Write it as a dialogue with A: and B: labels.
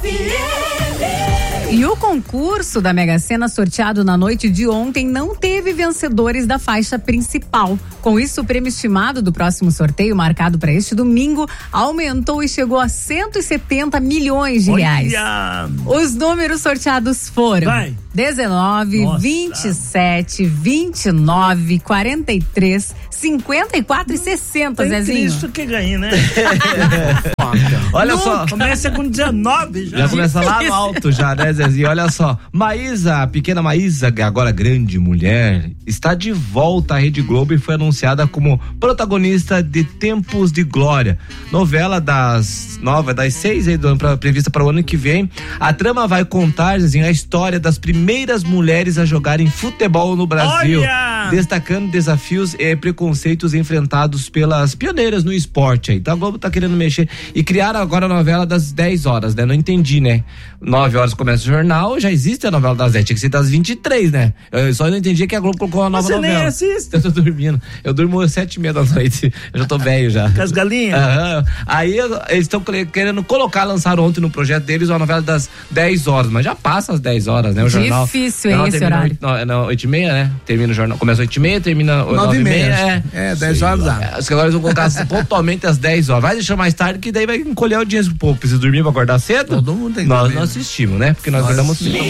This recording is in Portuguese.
A: E o concurso da Mega Sena sorteado na noite de ontem não teve vencedores da faixa principal. Com isso, o prêmio estimado do próximo sorteio, marcado para este domingo, aumentou e chegou a 170 milhões de reais. Os números sorteados foram 19, Nossa. 27, 29, 43, 54 e 60, Zezinho.
B: Isso que ganha, né?
C: Olha só.
B: Começa com 19 já.
C: Já começa lá no alto já, né, Zezinho? Olha só. Maísa, a pequena Maísa, agora grande mulher, está de volta à Rede Globo e foi anunciada como protagonista de Tempos de Glória. Novela das 6 aí do ano, prevista para o ano que vem. A trama vai contar, Zezinho, a história das primeiras mulheres a jogarem futebol no Brasil.
B: Olha!
C: Destacando desafios e preconceitos enfrentados pelas pioneiras no esporte aí. Então a Globo tá querendo mexer e criaram agora a novela das 10 horas, né? Não entendi, né? 9 horas começa o jornal, já existe a novela das 10, tinha que ser das 23, né? Eu só não entendi que a Globo colocou uma nova novela.
B: Você nem assiste.
C: Eu tô dormindo. Eu durmo 7h30 da noite. Eu já tô velho já.
B: Com as galinhas?
C: Aí eles estão querendo lançaram ontem no projeto deles uma novela das 10 horas, mas já passa as 10 horas, né? O jornal.
A: Difícil esse horário.
C: 8h30, né? Termina o jornal. Começa 8h30, termina
D: 9h30. 10 horas dá.
C: Acho que agora eles vão colocar pontualmente às 10 horas. Vai deixar mais tarde, que daí vai encolher a audiência pro povo. Precisa dormir pra acordar cedo?
D: Todo mundo tem que
C: Nós
D: dormir.
C: não assistimos, né? Porque nós acordamos cedo.